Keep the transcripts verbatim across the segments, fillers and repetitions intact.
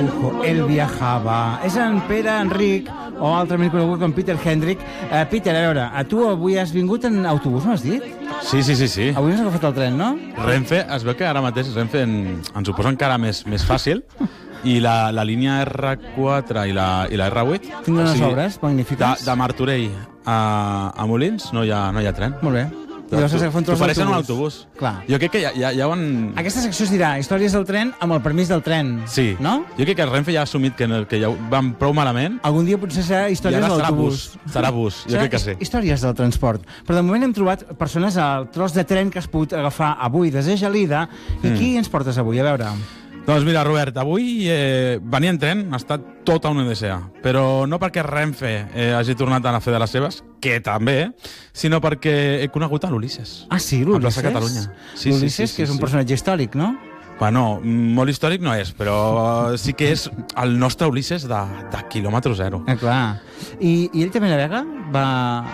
Araujo, él viajava. És en Pere Enric, o altrament conegut com Peter Hendrick. Uh, Peter, a veure, a tu avui has vingut en autobús, m'has dit? Sí, sí, sí, sí. Avui has agafat el tren, no? Renfe, es veu que ara mateix Renfe en, ens ho posa encara més, més fàcil, i la, la línia erre quatre i la, i la erre vuit... Tinc unes o sigui, obres magnífiques. De, de Martorell a, a Molins no hi ha, no hi ha tren. Molt bé. T'ofereixen un autobús. Clar. Jo crec que ja, ja, ja ho han... Aquesta secció es dirà Històries del tren amb el permís del tren. Sí. No? Jo crec que el Renfe ja ha assumit que, no, que ja van prou malament. Algun dia potser serà Històries de l'autobús. Serà bus, jo crec que sí. Històries del transport. Però de moment hem trobat persones al tros de tren que has pogut agafar avui des de Gelida. I mm. qui ens portes avui? A veure... Doncs mira, Robert, avui eh, venir en tren ha estat tota una odissea, però no perquè Renfe eh, hagi tornat a fer de les seves, que també, sinó perquè he conegut a l'Ulisses. Ah, sí, l'Ulisses? A Plaça Catalunya. Sí, L'Ulisses, sí, sí, sí, que és un sí. personatge històric, no? Bueno, molt històric no és, però sí que és el nostre Ulisses de, de quilòmetre zero. Ah, clar. I, I ell també navega? Va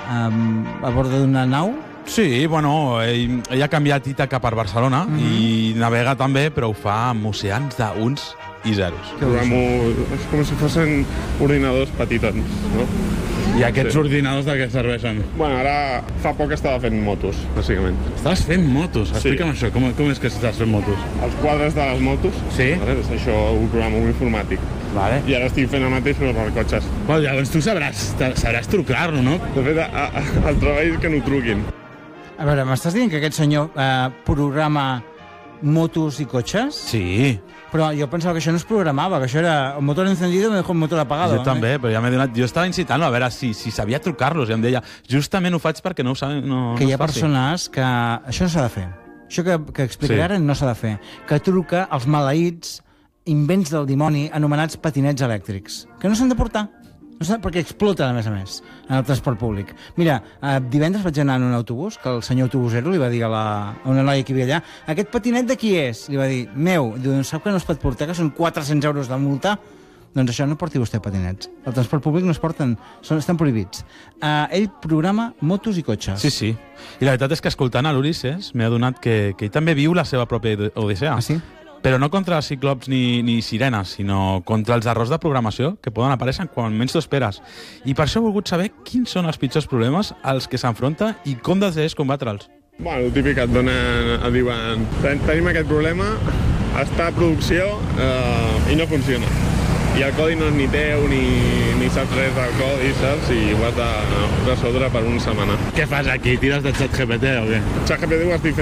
um, a bord d'una nau? Sí, bueno, ell, ell ha canviat Ítaca per Barcelona mm -hmm. i navega també, però ho fa amb oceans d'uns i zeros. Programo, és com si fossin ordinadors petitons, no? I aquests sí. ordinadors de què serveixen? Bueno, ara fa poc estava fent motos, bàsicament. Estaves fent motos? Explica'm sí. això, com, com és que estàs fent motos? Els quadres de les motos, sí? Vale? És això, un programa informàtic. Vale. I ara estic fent el mateix però per cotxes. Bueno, llavors tu sabràs, sabràs trucar-lo, no? De fet, a, a, el treball és que no truquin. A veure, m'estàs dient que aquest senyor eh, programa motos i cotxes? Sí. Però jo pensava que això no es programava, que això era un motor encendido, me dejo un motor apagado. Jo també, però ja m'he donat... Jo estava incitant-lo a veure si, si sabia trucar-los, i em deia, justament ho faig perquè no ho saben... No, que no hi ha persones que... Això no s'ha de fer. Això que, que explicaré sí. ara no s'ha de fer. Que truca als maleïts invents del dimoni anomenats patinets elèctrics, que no s'han de portar. No sé, perquè exploten, a més a més, en el transport públic. Mira, eh, divendres vaig anar en un autobús, que el senyor autobusero li va dir a, la, a una noia que hi havia allà, aquest patinet de qui és? Li va dir, meu. Diu, sap que no es pot portar, que són quatre-cents euros de multa? Doncs això, no porti vostè patinets. El transport públic no es porten, són, estan prohibits. Eh, ell programa motos i cotxes. Sí, sí. I la veritat és que escoltant a l'Ulisses m'he adonat que, que ell també viu la seva pròpia odissea. Ah, sí? Però no contra ciclops ni, ni sirenes, sinó contra els errors de programació que poden aparèixer quan menys t'ho esperes. I per això he volgut saber quins són els pitjors problemes als que s'enfronta i com decideix combatre'ls. Bueno, el típic et donen, et diuen tenim aquest problema, està a producció eh, i no funciona. I el codi no és ni teu, ni, ni saps res del codi, saps? I ho has de resoldre per una setmana. Què fas aquí? Tires de ChatGPT o què? ChatGPT ho estic fent